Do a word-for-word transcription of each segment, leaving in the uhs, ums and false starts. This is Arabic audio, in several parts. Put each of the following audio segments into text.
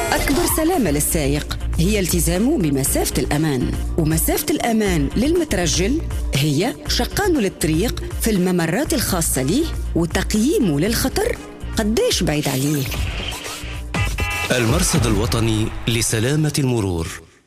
أكبر سلامة للسائق هي التزامه بمسافة الأمان، ومسافة الأمان للمترجل هي شقانه للطريق في الممرات الخاصة ليه وتقييمه للخطر قديش بعيد عليه. المرصد الوطني لسلامة المرور.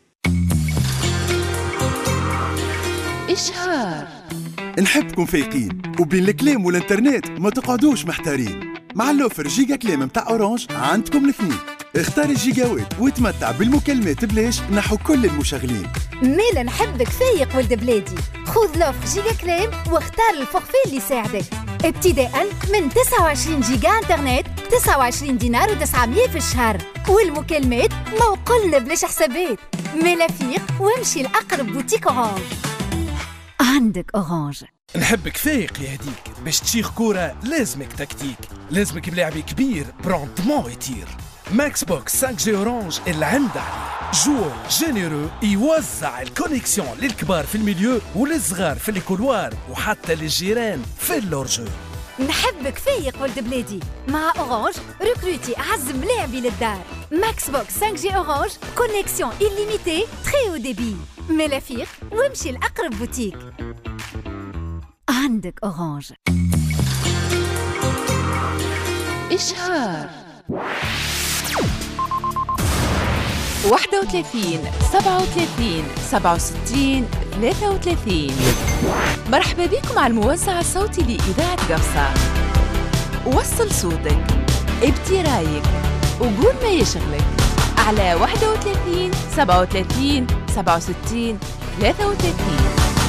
إشهار. نحبكم فايقين وبين الكلام والانترنت ما تقعدوش محتارين. مع اللوفر جيجا كلام متاع أورانج عندكم الاثنين. اختار الجيجاوات وتمتع بالمكالمات بلاش نحو كل المشغلين. ميلا نحبك فايق ولد بلادي، خذ لوفر جيجا كلام واختار الفورفي اللي يساعدك. ابتداء من تسعة وعشرين جيجا انترنت تسعة وعشرين دينار وتسعمية في الشهر، والمكالمات موقلنا بلاش حسابات. ميلا فيق وامشي لأقرب بوتيك أورانج. عندك أورانج. نحبك فايق يا هديك، باش تشيخ كورة لازمك تكتيك، لازمك بلاعبي كبير برونتمون يطير. ماكس بوكس خمسة جي أورانج اللي عنده عليه جور جينيرو يوزع الكونيكسيون للكبار في الميليو وللصغار في الكولوار وحتى للجيران في اللورجو. نحبك فايق ولد بلادي، مع أورانج ريكروتي أعز ملاعبي للدار. ماكس بوكس خمسة جي أورانج كونيكسيون إليميتي تري أو ديبي. ميلا فيق وامشي لأقرب بوتيك. عندك أورانج. إشهار. واحد وثلاثين سبعة وثلاثين سبعة وستين ثلاثة وثلاثين. مرحبا بكم على الموزع الصوتي لإذاعة قفصة. وصل صوتك، ابدي رايك، وقول ما يشغلك على واحد وثلاثين سبعة وثلاثين سبعة وستين ثلاثة وثلاثين.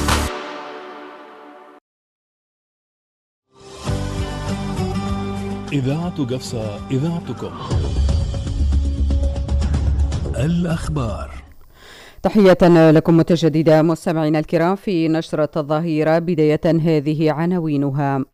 إذاعة قفصة، إذاعتكم. الأخبار. تحية لكم متجددة مستمعينا الكرام في نشرة الظهيرة. بداية هذه عناوينها.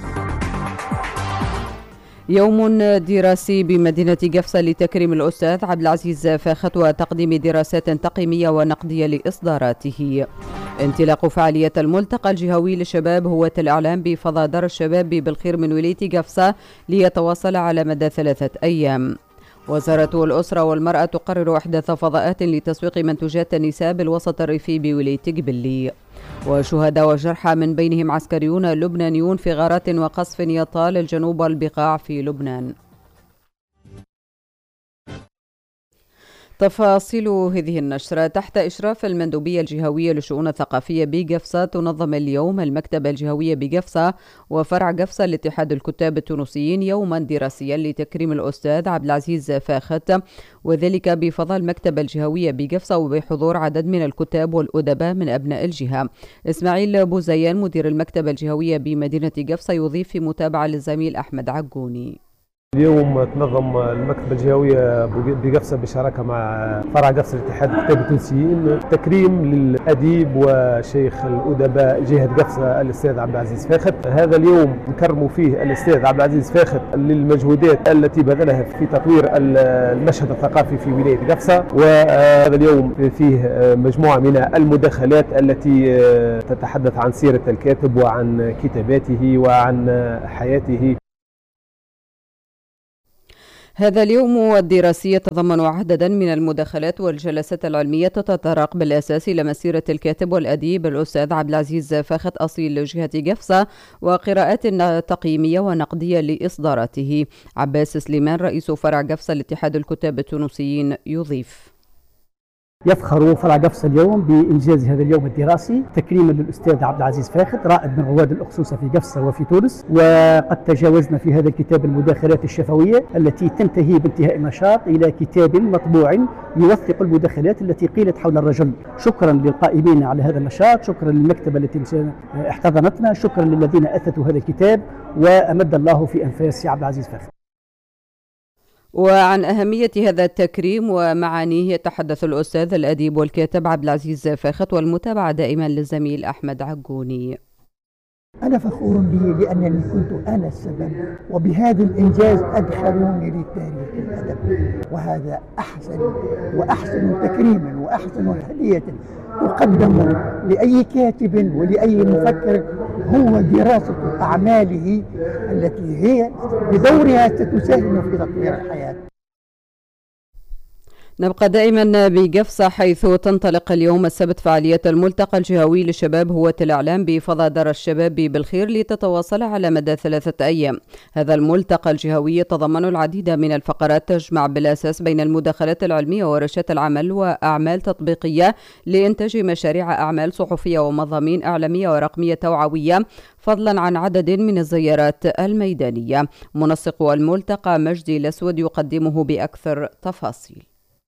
يوم دراسي بمدينة قفصة لتكريم الأستاذ عبد العزيز فاخت وتقديم دراسات تقييمية ونقدية لإصداراته. انطلاق فعالية الملتقى الجهوي للشباب هو الإعلام بفضاء دار الشباب بالخير من ولاية قفصة ليتواصل على مدى ثلاثة أيام. وزارة الأسرة والمرأة تقرر إحداث فضاءات لتسويق منتوجات النساء بالوسط الريفي بولاية قبلي. وشهداء وجرحى من بينهم عسكريون لبنانيون في غارات وقصف يطال الجنوب والبقاع في لبنان. تفاصيل هذه النشرة. تحت إشراف المندوبية الجهوية للشؤون الثقافية بقفصة تنظم اليوم المكتبة الجهوية بقفصة وفرع قفصة لاتحاد الكتاب التونسيين يوما دراسيا لتكريم الأستاذ عبد العزيز فاخت، وذلك بفضل المكتبة الجهوية بقفصة وبحضور عدد من الكتاب والأدباء من أبناء الجهة. إسماعيل بوزيان مدير المكتبة الجهوية بمدينة قفصة يضيف في متابعة للزميل أحمد عقوني. اليوم تنظم المكتبة الجهوية بقفصة بشراكة مع فرع قفصة لاتحاد الكتاب التونسيين تكريم للأديب وشيخ الأدباء جهة قفصة الأستاذ عبد العزيز فاخت. هذا اليوم نكرموا فيه الأستاذ عبد العزيز فاخت للمجهودات التي بذلها في تطوير المشهد الثقافي في ولاية قفصة، وهذا اليوم فيه مجموعة من المداخلات التي تتحدث عن سيرة الكاتب وعن كتاباته وعن حياته. هذا اليوم الدراسي يتضمن عددا من المداخلات والجلسات العلمية تتطرق بالأساس إلى مسيرة الكاتب والأديب الأستاذ عبد العزيز فاخت أصيل جهة قفصة وقراءات تقييمية ونقدية لإصداراته. عباس سليمان رئيس فرع قفصة لاتحاد الكتاب التونسيين يضيف. يفخر فرع قفصة اليوم بإنجاز هذا اليوم الدراسي تكريما للأستاذ عبد العزيز فاخت رائد من رواد الأخصوصة في قفصة وفي تونس. وقد تجاوزنا في هذا الكتاب المداخلات الشفوية التي تنتهي بانتهاء النشاط إلى كتاب مطبوع يوثق المداخلات التي قيلت حول الرجل. شكرا للقائمين على هذا النشاط، شكرا للمكتبة التي احتضنتنا، شكرا للذين أثثوا هذا الكتاب، وأمد الله في أنفاس عبد العزيز فاخت. وعن أهمية هذا التكريم ومعانيه يتحدث الأستاذ الأديب والكاتب عبد العزيز فاخت، والمتابعة دائما للزميل أحمد عقوني. أنا فخور به لأنني كنت أنا السبب، وبهذا الإنجاز أدخلوني للتاريخ الأدب، وهذا أحسن وأحسن تكريما وأحسن هدية تقدم لأي كاتب ولأي مفكر هو دراسة أعماله التي هي بدورها ستساهم في تطوير الحياة. نبقى دائما بقفصة، حيث تنطلق اليوم السبت فعالية الملتقى الجهوي للشباب هو الإعلام بفضاء دار الشباب بالخير لتتواصل على مدى ثلاثة أيام. هذا الملتقى الجهوي يتضمن العديد من الفقرات تجمع بالأساس بين المداخلات العلمية وورشات العمل وأعمال تطبيقية لإنتاج مشاريع أعمال صحفية ومضامين إعلامية ورقمية توعوية، فضلا عن عدد من الزيارات الميدانية. منسق الملتقى مجدي الأسود يقدمه بأكثر تفاصيل.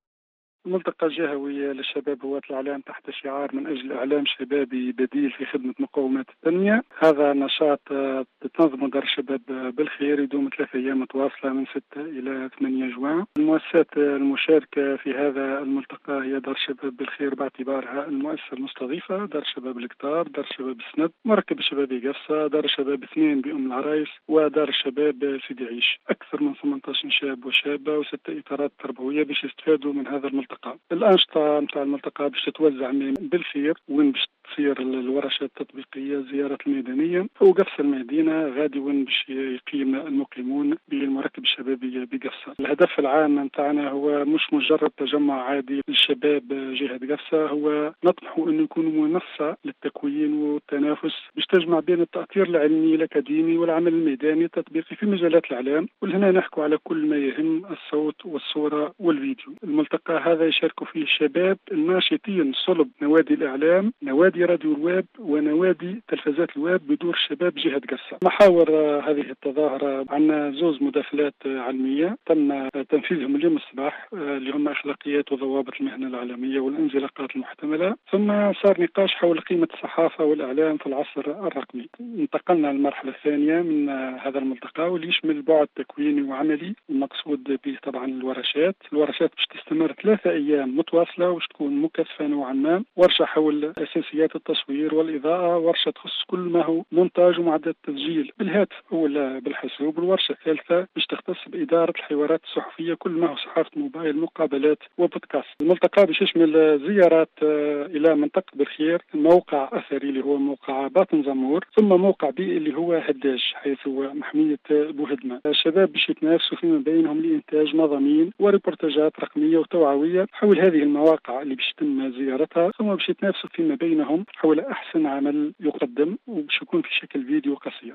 الملتقى الجهوي للشباب هو الإعلام تحت شعار من أجل إعلام شبابي بديل في خدمة مقومات التنمية. هذا نشاط تنظم دار الشباب بالخير، يدوم ثلاثة أيام متواصلة من ستة إلى ثمانية جوان. المؤسسات المشاركة في هذا الملتقى هي دار الشباب بالخير باعتبارها المؤسسة المستضيفة، دار الشباب الكتار، دار الشباب السند، مركب الشباب قفصة، دار الشباب اثنين بأم العرايس، ودار الشباب سيدي عيش. أكثر من ثمانية عشر شاب وشابة وستة إطارات تربوية باش يستفادوا من هذا الملتقى. الأنشطة متاع الملتقى باش تتوزع من بالخير، وين باش تصير الورشات التطبيقية، الزيارات الميدانية، وقفصة المدينة غادي وين باش يقيم المقيمون بالمركب الشبابي بقفصة. الهدف العام متاعنا هو مش مجرد تجمع عادي للشباب جهة قفصة، هو نطمح أن يكون منصة للتكوين والتنافس باش تجمع بين التأثير العلمي الأكاديمي والعمل الميداني التطبيقي في مجالات الإعلام، ولهنا نحكوا على كل ما يهم الصوت والصورة والفيديو. الملتقى هذا يشارك فيه الشباب الناشطين صلب نوادي الإعلام، نوادي راديو الويب، ونوادي تلفزات الويب بدور شباب جهة قفصة. محاور هذه التظاهرة عندنا زوز مداخلات علمية تم تنفيذهم اليوم الصباح، اللي هم أخلاقيات وضوابط المهنة الإعلامية والانزلاقات المحتملة. ثم صار نقاش حول قيمة الصحافة والإعلام في العصر الرقمي. انتقلنا للمرحلة الثانية من هذا الملتقى واللي يشمل بعد تكويني وعملي، المقصود به طبعا الورشات. الورشات باش تستمر ثلاثة أيام متواصلة وش تكون مكثفة نوعا ما. ورشة حول أساسيات التصوير والإضاءة، ورشة تخص كل ما هو مونتاج ومعدات تسجيل بالهاتف أو بالحاسوب. والورشة الثالثة باش تختص بإدارة الحوارات الصحفية، كل ما هو صحافة موبايل، مقابلات وبودكاست. الملتقى باش يشمل زيارات إلى منطقة بالخير، موقع أثري اللي هو موقع باطن زمور، ثم موقع بيئي اللي هو هداج حيث هو محمية بوهدمة. الشباب باش يتنافسوا فيما بينهم لإنتاج مضامين وريبورتاجات رقمية وتوعوية حول هذه المواقع اللي باش يتم زيارتها، ثم باش يتنافسوا فيما بينهم حول أحسن عمل يقدم، وباش يكون في شكل فيديو قصير.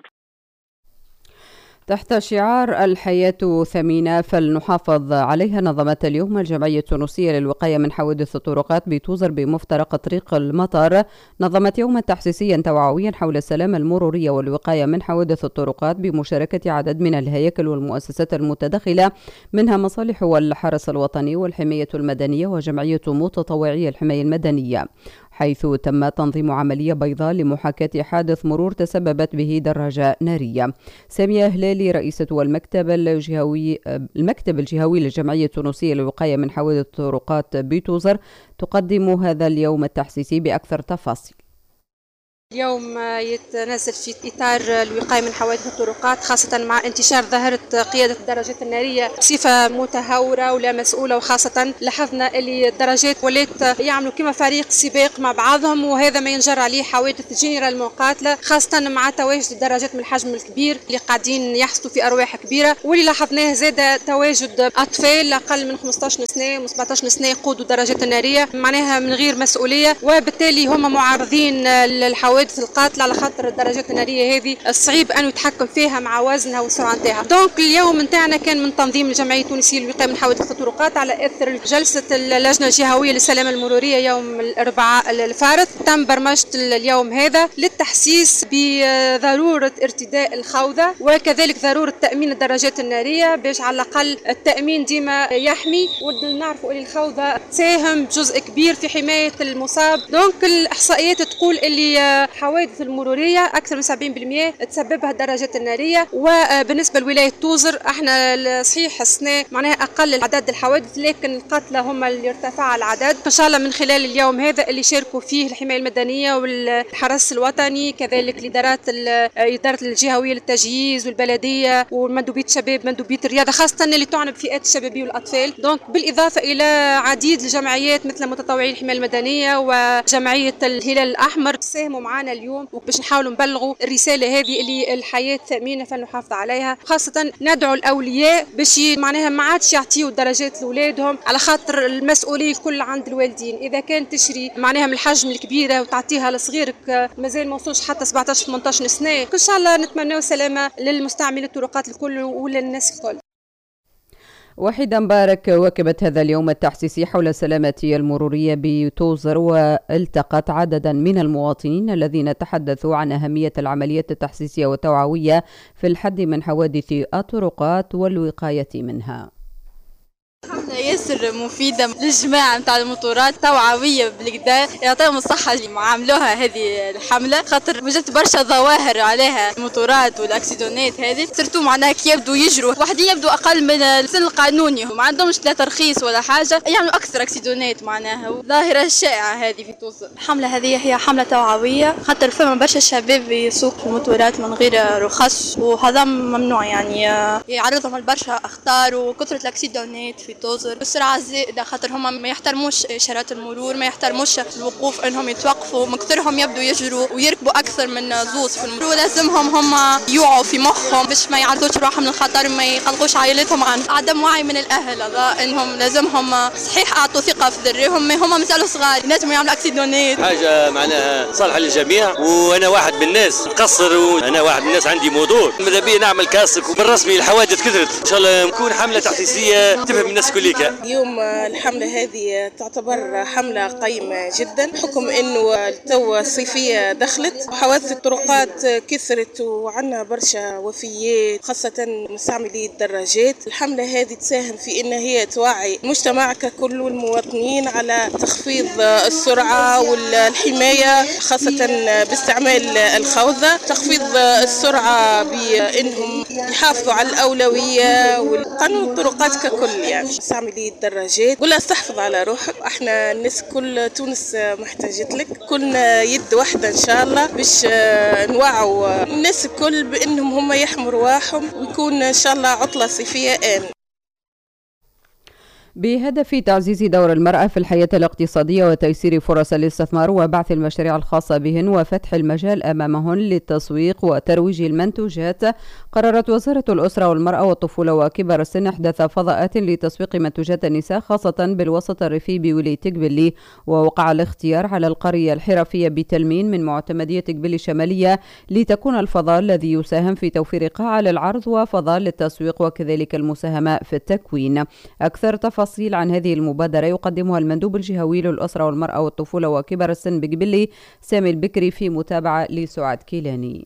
تحت شعار الحياة ثمينة فلنحافظ عليها، نظمت اليوم الجمعية التونسية للوقاية من حوادث الطرقات بتوزر بمفترق طريق المطار نظمت يوما تحسيسيا توعويا حول السلامة المرورية والوقاية من حوادث الطرقات بمشاركة عدد من الهياكل والمؤسسات المتداخلة، منها مصالح والحرس الوطني والحماية المدنية وجمعية متطوعي الحماية المدنية، حيث تم تنظيم عملية بيضاء لمحاكاة حادث مرور تسببت به دراجة نارية. سامية هلالي رئيسة المكتب الجهوي المكتب الجهوي للجمعية التونسية للوقاية من حوادث الطرقات بتوزر تقدم هذا اليوم التحسيسي بأكثر تفاصيل. اليوم يتناسب في إطار الوقاية من حوادث الطرقات، خاصة مع انتشار ظاهرة قيادة الدراجات النارية بصفة متهورة ولا مسؤولة، وخاصة لاحظنا اللي الدراجات ولات يعملوا كما فريق سباق مع بعضهم، وهذا ما ينجر عليه حوادث جنرال مقاتلة، خاصة مع تواجد الدراجات من الحجم الكبير اللي قاعدين يحصلوا في أرواح كبيرة. واللي لاحظناه زاد تواجد أطفال أقل من خمسة عشر سنة و17 سنة يقودوا الدراجات النارية، معناها من غير مسؤولية، وبالتالي هم معرضين للحوادث القاتلة على خاطر الدراجات النارية هذه الصعيب أن يتحكم فيها مع وزنها والسرعة نتاعها. دونك اليوم نتاعنا كان من تنظيم الجمعية التونسية للوقاية من حوادث الطرقات على إثر جلسة اللجنة الجهوية للسلامة المرورية يوم الأربعاء الفارط. تم برمجة اليوم هذا للتحسيس بضرورة ارتداء الخوذة، وكذلك ضرورة تأمين الدراجات النارية باش على الأقل التأمين ديما يحمي، ونعرفوا أن الخوذة تساهم بجزء كبير في حماية المصاب. دونك الإحصائيات تقول اللي الحوادث المرورية أكثر من سبعين بالمئة تسببها الدراجات النارية. وبالنسبة لولاية توزر احنا صحيح السنة معناها أقل عدد الحوادث، لكن القتلى هم اللي ارتفع العدد. إن شاء الله من خلال اليوم هذا اللي شاركوا فيه الحماية المدنية والحرس الوطني، كذلك الإدارات الإدارة الجهوية للتجهيز والبلدية ومندوبية الشباب، مندوبية الرياضة، خاصة اللي تعنى بفئات الشبابية والأطفال. دونك بالإضافة إلى عديد الجمعيات مثل متطوعي الحماية المدنية وجمعية الهلال الأحمر تساهموا مع معنا اليوم وباش نحاولوا نبلغوا الرسالة هذه اللي الحياة ثمينة فلنحافظ عليها. خاصة ندعو الأولياء باش معناها ما عادش يعطيوا درجات لأولادهم على خاطر المسؤولية الكل عند الوالدين. إذا كان تشري معناها من الحجم الكبيرة وتعطيها لصغيرك مازال ما وصلش حتى سبعطاش ثمنطاش سنة، إن شاء الله نتمنوا سلامة للمستعملين الطرقات الكل وللناس الكل. وحيدة مبارك واكبت هذا اليوم التحسيسي حول السلامة المرورية بتوزر، والتقت عددا من المواطنين الذين تحدثوا عن أهمية العملية التحسيسية والتوعوية في الحد من حوادث الطرقات والوقاية منها. حملة ياسر مفيدة للجماعة متاع المطورات، توعوية بالكدا، يعطيهم الصحة اللي عملوها هذه الحملة، خاطر وجدت برشا ظواهر عليها المطورات والاكسيدونات هذه، سرتو معناها كي يبدو يجروا واحدين يبدو أقل من السن القانوني وما عندهمش لا ترخيص ولا حاجة يعملوا أكثر اكسيدونات معناها، ظاهرة شائعة هذه في توصل. الحملة هذه هي حملة توعوية، خاطر فما برشا شباب يسوقوا المطورات من غير رخص وهذا ممنوع، يعني يعرضهم لبرشا أخطار وكثرة الاكسيدونات في توزر والسرعة الزائدة، خاطر هم ما يحترموش إشارات المرور، ما يحترموش الوقوف انهم يتوقفوا، من كثرهم يبدو يجروا ويركبوا اكثر من زوز في المرور. لازمهم هم يوعوا في مخهم باش ما يعرضوش روحهم للخطر، ما يقلقوش عائلتهم عن عدم وعي من الاهل، هذا انهم لازمهم صحيح اعطوا ثقة في ذريهم، ما هم مازالوا صغار ينجموا يعملوا اكسيدونات. حاجة معناها صالحة للجميع، وانا واحد من الناس مقصر، وانا واحد من الناس عندي موضوع ماذا بيا نعمل كاسك، وبالرسمي الحوادث كثرت، ان شاء الله نكون حملة تحسيسية تفهم الناس كليك. اليوم الحملة هذه تعتبر حملة قيمة جدا بحكم انه التو الصيفية دخلت وحوادث الطرقات كثرت وعندنا برشا وفيات خاصة مستعملي الدراجات. الحملة هذه تساهم في ان هي توعي المجتمع ككل والمواطنين على تخفيض السرعة والحماية خاصة باستعمال الخوذة، تخفيض السرعة بانهم يحافظوا على الأولوية والقانون الطرقات ككل، يعني مستعملي الدراجات قولها استحفظ على روحك، احنا الناس كل تونس محتاجت لك، كلنا يد واحدة ان شاء الله باش نوعوا الناس الكل بانهم هم يحموا رواحهم ويكون ان شاء الله عطلة صيفية آمنة. بهدف تعزيز دور المرأة في الحياة الاقتصادية وتيسير فرص الاستثمار وبعث المشاريع الخاصة بهن وفتح المجال أمامهن للتسويق وترويج المنتوجات، قررت وزارة الأسرة والمرأة والطفولة وكبار السن إحداث فضاءات لتسويق منتوجات النساء خاصة بالوسط الريفي بولاية تقبلي، ووقع الاختيار على القرية الحرفية بتلمين من معتمدية تقبلي الشمالية لتكون الفضاء الذي يساهم في توفير قاعة للعرض وفضاء للتسويق وكذلك المساهمة في التكوين. أكثر تفاصيل تفاصيل عن هذه المبادرة يقدمها المندوب الجهوي للأسرة والمرأة والطفولة وكبر السن بقبلي سامي البكري في متابعة لسعاد كيلاني.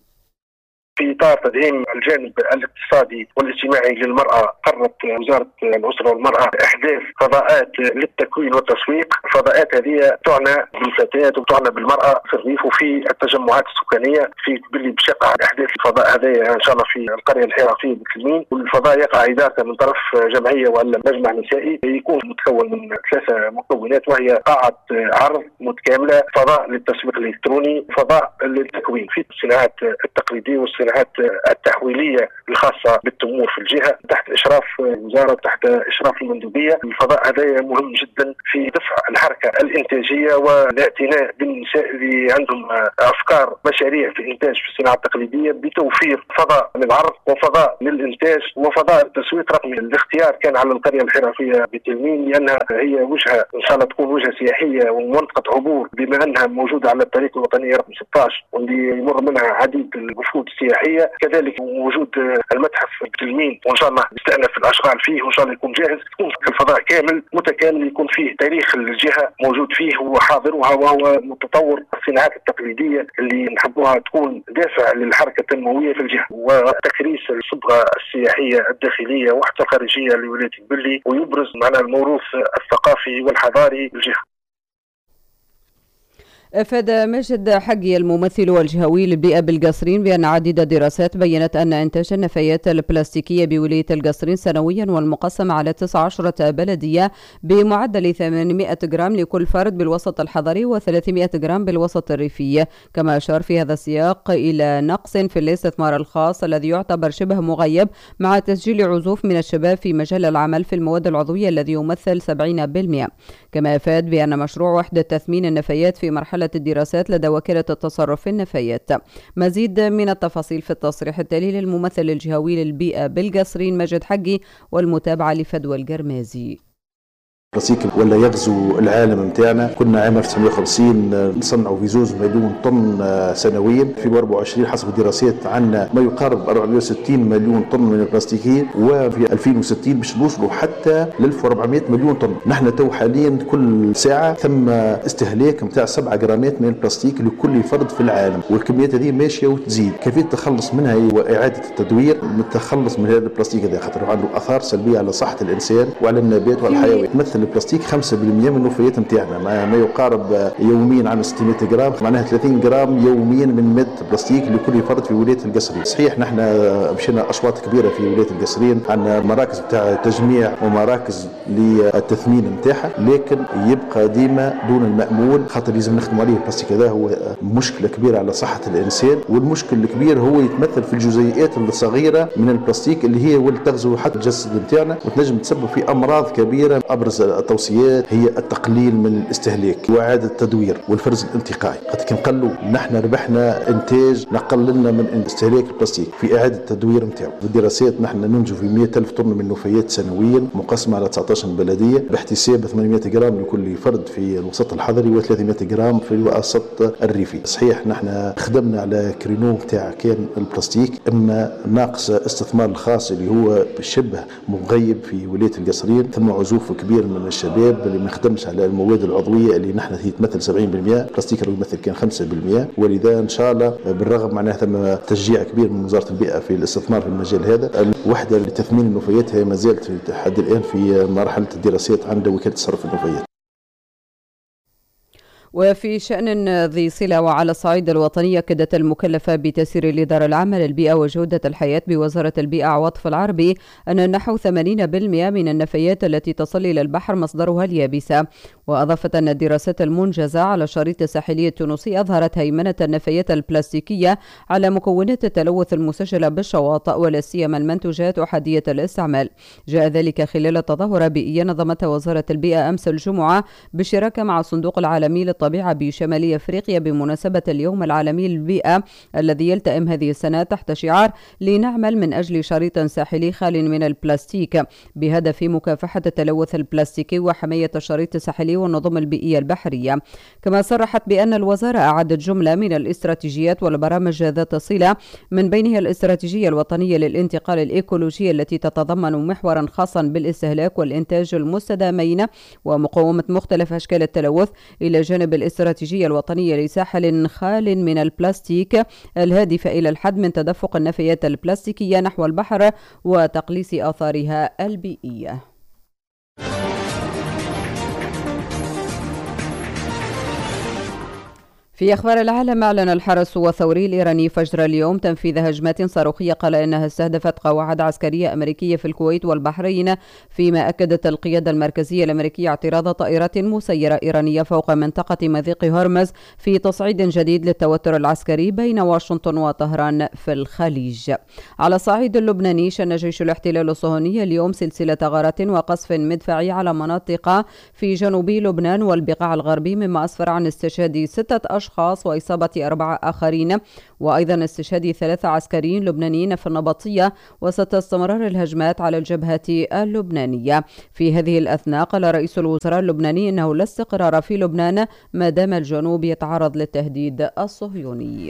في إطار تدعيم الجانب الاقتصادي والاجتماعي للمرأة، قررت وزارة الأسرة والمرأة إحداث فضاءات للتكوين والتسويق. الفضاءات هذه تعنى بالفتيات وتعنى بالمرأة في الريف وفي التجمعات السكانية في باللي بشقة إحداث الفضاء هذا إن شاء الله في القرية الحرفية بتلمين، والفضاء يقع إدارته من طرف جمعية ولا مجمع نسائي يكون متكون من ثلاثة مكونات، وهي قاعة عرض متكاملة، فضاء للتسويق الإلكتروني، فضاء للتكوين في الصناعات التقليدية والصناعات التحويلية الخاصة بالتمور في الجهة تحت إشراف الوزارة تحت إشراف المندوبية. الفضاء هذا مهم جدا في دفع الحركة الإنتاجية والاعتناء بالنساء اللي عندهم أفكار مشاريع في الإنتاج في الصناعة التقليدية بتوفير فضاء للعرض وفضاء للإنتاج وفضاء التسويق رقمي. الاختيار كان على القرية الحرفية بتلمين لأنها هي وجهة إن شاء الله تكون وجهة سياحية ومنطقة عبور، بما أنها موجودة على الطريق الوطني رقم ستة عشر واللي يمر منها عديد الوفود السياحية، كذلك وجود المتحف بتلمين وان شاء الله نستأنف الاشغال فيه وان شاء الله يكون جاهز، يكون الفضاء كامل متكامل يكون فيه تاريخ الجهه موجود فيه وحاضر، وهو متطور الصناعات التقليديه اللي نحبوها تكون دافع للحركه التنمويه في الجهه وتكريس الصبغه السياحيه الداخليه وحتى الخارجيه لولايه تقبلي ويبرز معنا الموروث الثقافي والحضاري للجهه. أفاد مجد حقي الممثل والجهوي للبيئة بالقصرين بأن عديد الدراسات بيّنت أن إنتاج النفايات البلاستيكية بولاية القصرين سنويا والمقسم على تسعة عشر بلدية بمعدل ثمانمائة جرام لكل فرد بالوسط الحضري وثلاثمائة جرام بالوسط الريفي. كما أشار في هذا السياق إلى نقص في الاستثمار الخاص الذي يعتبر شبه مغيب مع تسجيل عزوف من الشباب في مجال العمل في المواد العضوية الذي يمثل سبعين بالمئة. كما أفاد بأن مشروع وحدة تثمين النفايات في مرحلة مرحلة الدراسات لدى وكالة التصرف في النفايات. مزيد من التفاصيل في التصريح التالي للممثل الجهوي للبيئة بالقصرين مجد حقي، والمتابعة لفدوى القرمازي. البلاستيك ولا يغزو العالم نتاعنا. كنا عام ألف وتسعمائة وخمسين نصنعوا في زوز مليون طن سنويا، في أربعة وعشرين حسب الدراسات عندنا ما يقارب أربعمائة وستين مليون طن من البلاستيكيين، وفي ألفين وستين باش نوصلوا حتى ل ألف وأربعمائة مليون طن. نحن تو حاليا كل ساعه ثم استهلاك نتاع سبعة جرامات من البلاستيك لكل فرد في العالم، والكميات هذه ماشيه وتزيد. كيفيه التخلص منها واعاده التدوير، نتخلص من هذا البلاستيك هذا خاطر عنده اثار سلبيه على صحه الانسان وعلى النبات وعلى الحيوان. مثل البلاستيك خمسة بالمئة من النفايات نتاعنا، ما يقارب يوميا عن ستمائة جرام، معناها ثلاثين جرام يوميا من مادة بلاستيك لكل فرد في ولاية القصرين. صحيح نحن مشينا اشواط كبيره في ولاية القصرين، عندنا مراكز بتاع تجميع ومراكز للتثمين نتاعها، لكن يبقى ديما دون المأمول، خاطر لازم نخدموا عليه. البلاستيك هذا هو مشكله كبيره على صحه الانسان، والمشكل الكبير هو يتمثل في الجزيئات الصغيره من البلاستيك اللي هي واللي تغزو حتى الجسد نتاعنا وتنجم تسبب في امراض كبيره. ابرز التوصيات هي التقليل من الاستهلاك واعاده التدوير والفرز الانتقائي. خاطر كي نقلوا نحن ربحنا انتاج نقللنا من استهلاك البلاستيك في اعاده التدوير نتاعو. بالدراسات نحن ننجو في مئة ألف طن من النفايات سنويا مقسمه على تسعة عشر بلديه باحتساب ثمانمائة جرام لكل فرد في الوسط الحضري وثلاثمائة جرام في الوسط الريفي. صحيح نحن خدمنا على كرينو نتاع كان البلاستيك، اما ناقص استثمار الخاص اللي هو شبه مغيب في ولايه القصرين، ثم عزوف كبير من الشباب اللي ما يخدمش على المواد العضويه اللي نحن هي تمثل سبعين بالمئة، البلاستيك يمثل كان خمسة بالمئة. ولذا ان شاء الله بالرغم معناها ثم تشجيع كبير من وزاره البيئه في الاستثمار في المجال هذا. الوحده لتثمين النفايات هي ما زالت لحد الان في مرحله الدراسات عند وكاله تصرف النفايات. وفي شأن ذي صلة وعلى الصعيد الوطني، أكدت المكلفة بتسيير الإدارة العامة للبيئة وجودة الحياة بوزارة البيئة عواطف العربي أن نحو ثمانين بالمئة من النفايات التي تصل إلى البحر مصدرها اليابسة. وأضافت أن الدراسات المنجزة على الشريط الساحلي التونسي أظهرت هيمنة النفايات البلاستيكية على مكونات التلوث المسجلة بالشواطئ ولا سيما المنتوجات أحادية الاستعمال. جاء ذلك خلال تظاهرة بيئية نظمتها وزارة البيئة أمس الجمعة بالشراكة مع الصندوق العالمي للطبيعة بشمال أفريقيا بمناسبة اليوم العالمي للبيئة الذي يلتئم هذه السنة تحت شعار لنعمل من أجل شريط ساحلي خال من البلاستيك، بهدف مكافحة التلوث البلاستيكي وحماية الشريط الساحلي والنظم البيئية البحرية. كما صرحت بأن الوزارة أعدت جملة من الاستراتيجيات والبرامج ذات صلة، من بينها الاستراتيجية الوطنية للانتقال الإيكولوجي التي تتضمن محورا خاصا بالاستهلاك والإنتاج المستدامين ومقاومة مختلف أشكال التلوث، إلى جانب الاستراتيجية الوطنية لساحل خال من البلاستيك الهادفة إلى الحد من تدفق النفايات البلاستيكية نحو البحر وتقليص آثارها البيئية. في أخبار العالم، أعلن الحرس الثوري الإيراني فجر اليوم تنفيذ هجمات صاروخية قال إنها استهدفت قواعد عسكرية أمريكية في الكويت والبحرين، فيما أكدت القيادة المركزية الأمريكية اعتراض طائرات مسيرة إيرانية فوق منطقة مضيق هرمز في تصعيد جديد للتوتر العسكري بين واشنطن وطهران في الخليج. على الصعيد اللبناني، شن جيش الاحتلال الصهيوني اليوم سلسلة غارات وقصف مدفعي على مناطق في جنوب لبنان والبقاع الغربي، مما أسفر عن استشهاد ستة أشخاص أشخاص وإصابة أربعة آخرين، وأيضا استشهاد ثلاثة عسكريين لبنانيين في النبطية، وسط استمرار الهجمات على الجبهة اللبنانية. في هذه الأثناء قال رئيس الوزراء اللبناني إنه لا استقرار في لبنان ما دام الجنوب يتعرض للتهديد الصهيوني.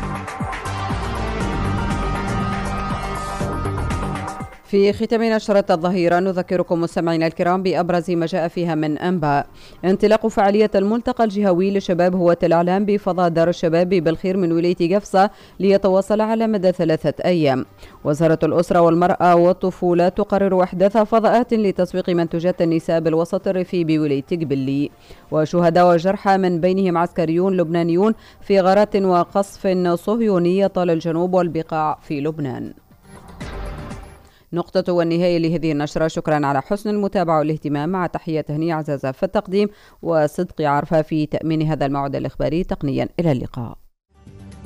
في ختام نشرة الظهيرة نذكركم مستمعينا الكرام بأبرز ما جاء فيها من أنباء. انطلاق فعالية الملتقى الجهوي لشباب هوة الإعلام بفضاء دار الشباب بالخير من ولاية قفصة ليتواصل على مدى ثلاثة أيام. وزارة الأسرة والمرأة والطفولة تقرر إحداث فضاءات لتسويق منتوجات النساء بالوسط الريفي بولاية قبلي. وشهداء وجرحى من بينهم عسكريون لبنانيون في غارات وقصف صهيوني طال الجنوب والبقاع في لبنان. نقطة والنهاية لهذه النشرة. شكرا على حسن المتابعة والاهتمام، مع تحية هنية عزازة في التقديم وصدقي عرفة في تأمين هذا الموعد الإخباري تقنيا. إلى اللقاء.